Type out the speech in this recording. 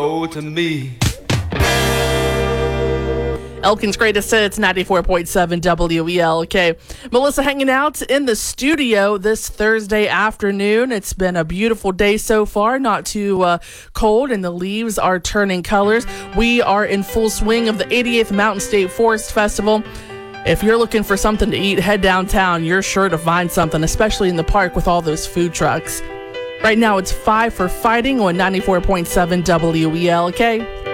to me. Elkin's Greatest Hits, 94.7 WELK. Melissa hanging out in the studio this Thursday afternoon. It's been a beautiful day so far, not too cold, and the leaves are turning colors. We are in full swing of the 88th Mountain State Forest Festival. If you're looking for something to eat, head downtown. You're sure to find something, especially in the park with all those food trucks. Right now, it's 5 for Fighting on 94.7 WELK.